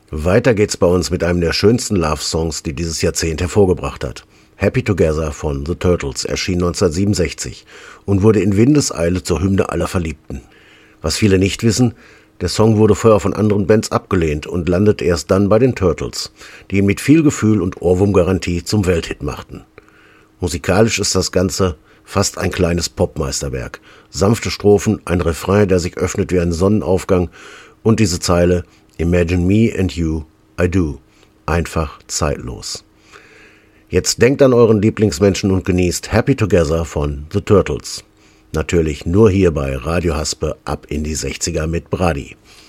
Weiter geht's bei uns mit einem der schönsten Love-Songs, die dieses Jahrzehnt hervorgebracht hat. Happy Together von The Turtles erschien 1967 und wurde in Windeseile zur Hymne aller Verliebten. Was viele nicht wissen, der Song wurde vorher von anderen Bands abgelehnt und landet erst dann bei den Turtles, die ihn mit viel Gefühl und Ohrwurmgarantie zum Welthit machten. Musikalisch ist das Ganze fast ein kleines Popmeisterwerk. Sanfte Strophen, ein Refrain, der sich öffnet wie ein Sonnenaufgang und diese Zeile Imagine me and you, I do. Einfach zeitlos. Jetzt denkt an euren Lieblingsmenschen und genießt Happy Together von The Turtles. Natürlich nur hier bei Radio Haspe ab in die 60er mit Brady.